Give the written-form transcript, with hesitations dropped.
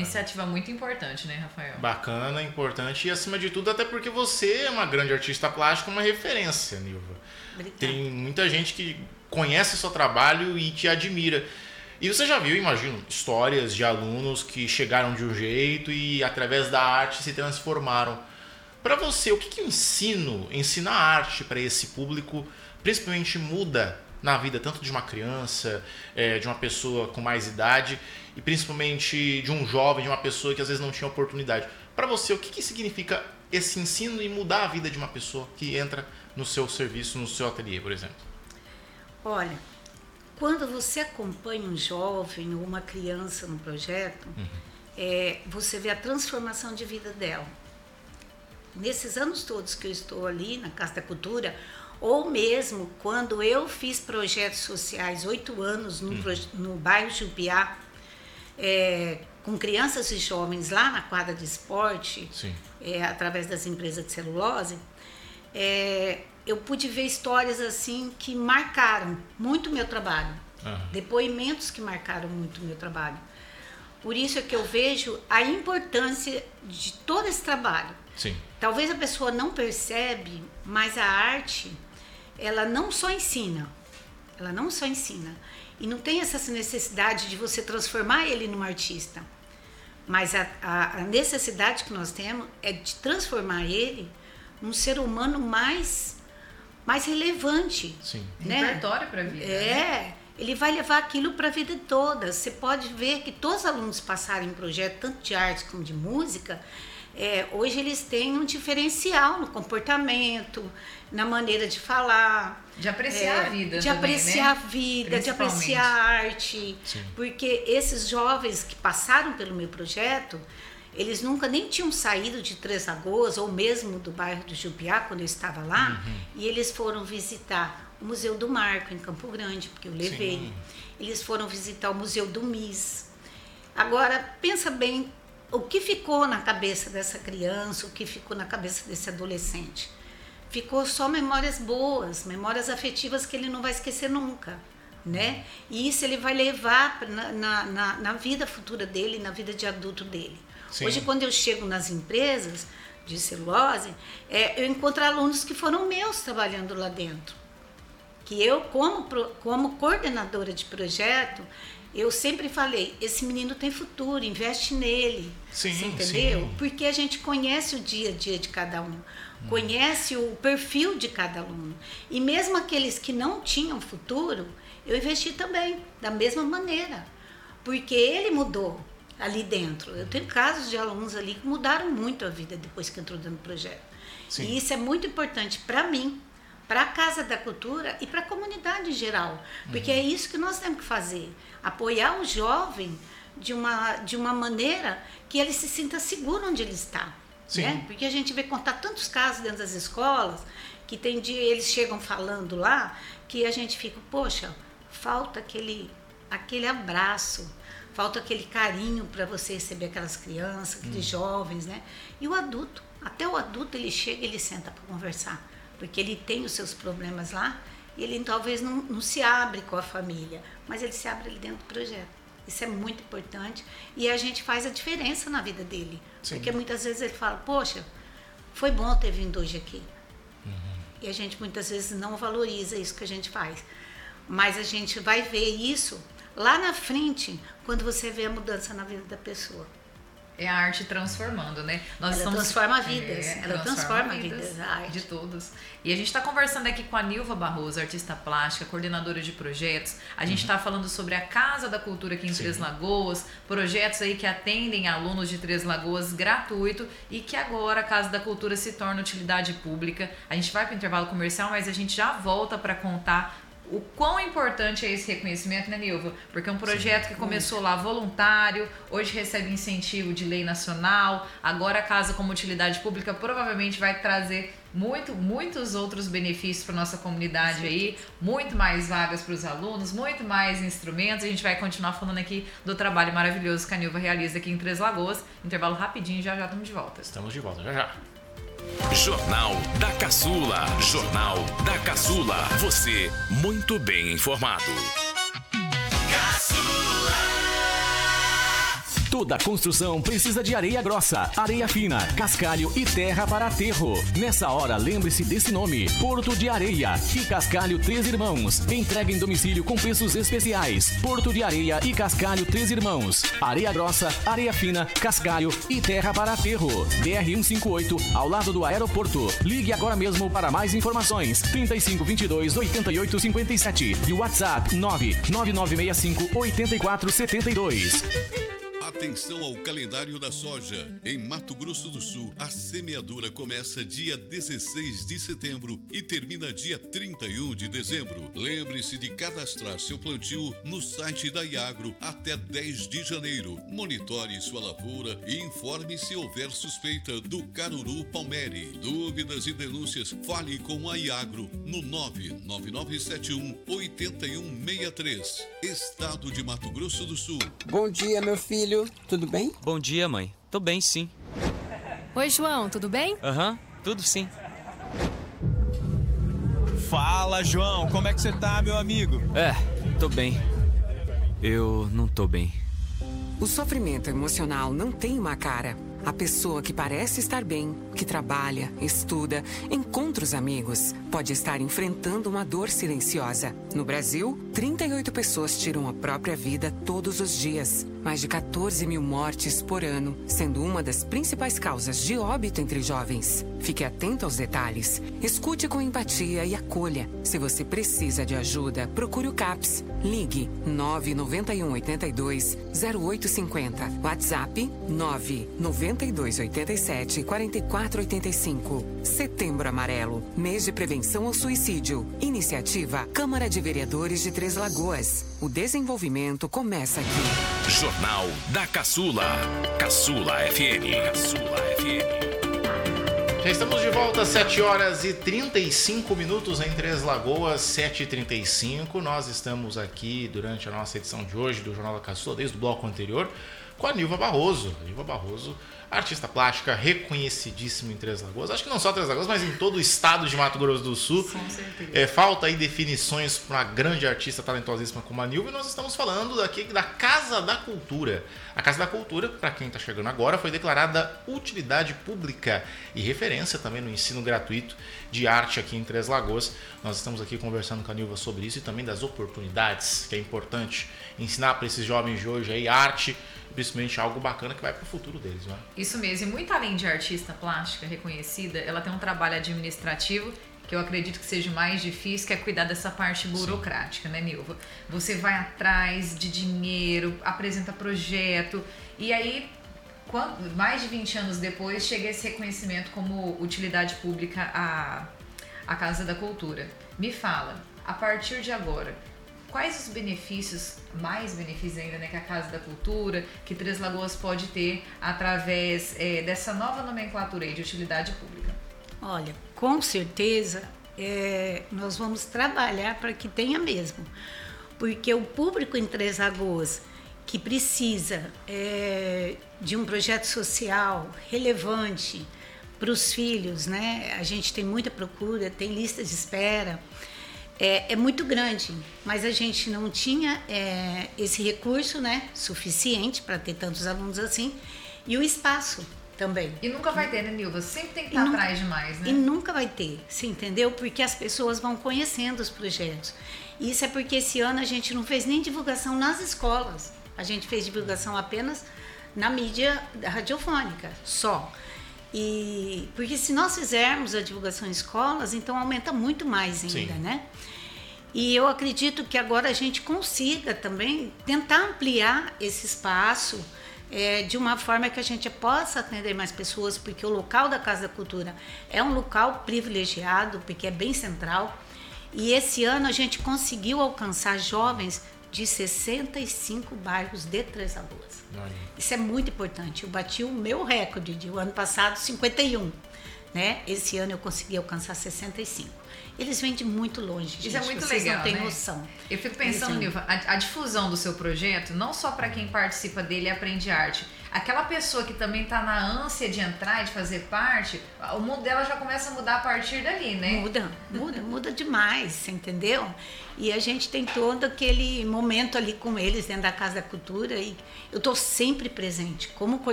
iniciativa muito importante, né, Rafael? Bacana, importante e acima de tudo até porque você é uma grande artista plástica, uma referência, Nilva. Obrigada. Tem muita gente que conhece seu trabalho e te admira. E você já viu, imagino, histórias de alunos que chegaram de um jeito e através da arte se transformaram. Para você, o que o ensinar arte para esse público, principalmente muda na vida tanto de uma criança, de uma pessoa com mais idade e principalmente de um jovem, de uma pessoa que às vezes não tinha oportunidade. Para você, o que significa esse ensino e mudar a vida de uma pessoa que entra no seu serviço, no seu ateliê, por exemplo? Olha, quando você acompanha um jovem ou uma criança no projeto, você vê a transformação de vida dela. Nesses anos todos que eu estou ali na Casa da Cultura, ou mesmo quando eu fiz projetos sociais 8 anos no bairro Jupiá, com crianças e jovens lá na quadra de esporte, através das empresas de celulose, eu pude ver histórias assim que marcaram muito o meu trabalho, depoimentos que marcaram muito o meu trabalho. Por isso é que eu vejo a importância de todo esse trabalho. Sim. Talvez a pessoa não percebe, mas a arte, ela não só ensina, e não tem essa necessidade de você transformar ele num artista, mas a necessidade que nós temos é de transformar ele num ser humano mais relevante. Sim. Né? Repertório para a vida. Né? Ele vai levar aquilo para a vida toda. Você pode ver que todos os alunos passaram em projeto, tanto de arte como de música, hoje eles têm um diferencial no comportamento, na maneira de falar. De apreciar a vida. De apreciar a vida, de apreciar a arte. Sim. Porque esses jovens que passaram pelo meu projeto, eles nunca nem tinham saído de Três Lagoas, ou mesmo do bairro do Jupiá, quando eu estava lá, e eles foram visitar o Museu do Marco, em Campo Grande, porque eu levei. Sim. Eles foram visitar o Museu do MIS. Agora, pensa bem, o que ficou na cabeça dessa criança, o que ficou na cabeça desse adolescente? Ficou só memórias boas, memórias afetivas que ele não vai esquecer nunca, né? E isso ele vai levar na vida futura dele, na vida de adulto dele. Sim. Hoje, quando eu chego nas empresas de celulose, eu encontro alunos que foram meus trabalhando lá dentro. Que eu, como coordenadora de projeto, eu sempre falei, esse menino tem futuro, investe nele. Sim, você entendeu? sim. Porque a gente conhece o dia a dia de cada um, conhece o perfil de cada aluno. E mesmo aqueles que não tinham futuro, eu investi também, da mesma maneira. Porque ele mudou ali dentro. Eu tenho casos de alunos ali que mudaram muito a vida depois que entrou dentro do projeto. Sim. E isso é muito importante para mim, para a Casa da Cultura e para a comunidade em geral. Porque é isso que nós temos que fazer. Apoiar o jovem de uma maneira que ele se sinta seguro onde ele está. Sim. Né? Porque a gente vê contar tantos casos dentro das escolas, que tem dia eles chegam falando lá, que a gente fica, poxa, falta aquele abraço, falta aquele carinho para você receber aquelas crianças, aqueles jovens, né? E o adulto, até o adulto ele chega e ele senta para conversar. Porque ele tem os seus problemas lá e ele talvez não se abre com a família, mas ele se abre ali dentro do projeto. Isso é muito importante e a gente faz a diferença na vida dele. Sim. Porque muitas vezes ele fala, poxa, foi bom ter vindo hoje aqui. E a gente muitas vezes não valoriza isso que a gente faz. Mas a gente vai ver isso lá na frente, quando você vê a mudança na vida da pessoa. É a arte transformando, né? Transforma vidas. Ela transforma vidas, a arte. De todos. E a gente está conversando aqui com a Nilva Barroso, artista plástica, coordenadora de projetos. A gente está falando sobre a Casa da Cultura aqui em Três Lagoas, projetos aí que atendem alunos de Três Lagoas gratuito e que agora a Casa da Cultura se torna utilidade pública. A gente vai para o intervalo comercial, mas a gente já volta para contar o quão importante é esse reconhecimento, né, Nilva? Porque é um projeto que começou lá voluntário, hoje recebe incentivo de lei nacional, agora a Casa como utilidade pública provavelmente vai trazer muitos outros benefícios para nossa comunidade aí, muito mais vagas para os alunos, muito mais instrumentos. A gente vai continuar falando aqui do trabalho maravilhoso que a Nilva realiza aqui em Três Lagoas. Intervalo rapidinho, já estamos de volta. Estamos de volta, já. Jornal da Caçula. Jornal da Caçula. Você muito bem informado. Toda construção precisa de areia grossa, areia fina, cascalho e terra para aterro. Nessa hora, lembre-se desse nome: Porto de Areia e Cascalho Três Irmãos. Entrega em domicílio com preços especiais. Porto de Areia e Cascalho Três Irmãos. Areia grossa, areia fina, cascalho e terra para aterro. BR-158, ao lado do aeroporto. Ligue agora mesmo para mais informações. 3522-8857 e o WhatsApp 99965-8472. Atenção ao calendário da soja. Em Mato Grosso do Sul, a semeadura começa dia 16 de setembro e termina dia 31 de dezembro. Lembre-se de cadastrar seu plantio no site da Iagro até 10 de janeiro. Monitore sua lavoura e informe se houver suspeita do caruru palmeri. Dúvidas e denúncias, fale com a Iagro no 99971-8163. Estado de Mato Grosso do Sul. Bom dia, meu filho. Tudo bem? Bom dia, mãe. Tô bem, sim. Oi, João. Tudo bem? Aham, tudo sim. Fala, João. Como é que você tá, meu amigo? Tô bem. Eu não tô bem. O sofrimento emocional não tem uma cara. A pessoa que parece estar bem, que trabalha, estuda, encontra os amigos, pode estar enfrentando uma dor silenciosa. No Brasil, 38 pessoas tiram a própria vida todos os dias. Mais de 14 mil mortes por ano, sendo uma das principais causas de óbito entre jovens. Fique atento aos detalhes. Escute com empatia e acolha. Se você precisa de ajuda, procure o CAPS. Ligue 991 82 0850. WhatsApp 992 87 44 85. Setembro Amarelo, mês de prevenção ao suicídio. Iniciativa Câmara de Vereadores de Três Lagoas. O desenvolvimento começa aqui. Jornal da Caçula. Caçula FM. Caçula FM. Já estamos de volta às 7 horas e 35 minutos em Três Lagoas, 7h35. Nós estamos aqui durante a nossa edição de hoje do Jornal da Caçula, desde o bloco anterior, com a Nilva Barroso. A Nilva Barroso, artista plástica reconhecidíssima em Três Lagoas. Acho que não só Três Lagoas, mas em todo o estado de Mato Grosso do Sul. Com certeza. Falta aí definições para uma grande artista talentosíssima como a Nilva. E nós estamos falando daqui da Casa da Cultura. A Casa da Cultura, para quem está chegando agora, foi declarada utilidade pública e referência também no ensino gratuito de arte aqui em Três Lagoas. Nós estamos aqui conversando com a Nilva sobre isso e também das oportunidades, que é importante ensinar para esses jovens de hoje aí arte, principalmente algo bacana que vai para o futuro deles, né? Isso mesmo. E muito além de artista plástica reconhecida, ela tem um trabalho administrativo que eu acredito que seja o mais difícil, que é cuidar dessa parte burocrática, né, Nilva? Você vai atrás de dinheiro, apresenta projeto, e aí, mais de 20 anos depois, chega esse reconhecimento como utilidade pública à Casa da Cultura. Me fala, a partir de agora, quais os benefícios, mais benefícios ainda, né, que a Casa da Cultura, que Três Lagoas pode ter através dessa nova nomenclatura aí de utilidade pública? Olha, com certeza nós vamos trabalhar para que tenha mesmo, porque o público em Três Lagoas que precisa de um projeto social relevante para os filhos, né? A gente tem muita procura, tem lista de espera, é muito grande, mas a gente não tinha esse recurso, né, suficiente para ter tantos alunos assim, e o espaço também. E nunca vai ter, né, Nilva? Sempre tem que estar atrás demais, né? E nunca vai ter, você entendeu? Porque as pessoas vão conhecendo os projetos. Isso é porque esse ano a gente não fez nem divulgação nas escolas. A gente fez divulgação apenas na mídia radiofônica, só. E porque se nós fizermos a divulgação em escolas, então aumenta muito mais ainda, sim, né? E eu acredito que agora a gente consiga também tentar ampliar esse espaço de uma forma que a gente possa atender mais pessoas, porque o local da Casa da Cultura é um local privilegiado, porque é bem central. E esse ano a gente conseguiu alcançar jovens de 65 bairros de Três Lagoas. Isso é muito importante. Eu bati o meu recorde de o ano passado, 51. né? Esse ano eu consegui alcançar 65. Eles vêm de muito longe, gente. Isso é muito Vocês legal, não têm né? noção. Eu fico pensando, Nilva, a difusão do seu projeto, não só para quem participa dele e aprende arte, aquela pessoa que também está na ânsia de entrar e de fazer parte, o mundo dela já começa a mudar a partir dali, né? Muda demais, você entendeu? E a gente tem todo aquele momento ali com eles dentro da Casa da Cultura e eu estou sempre presente como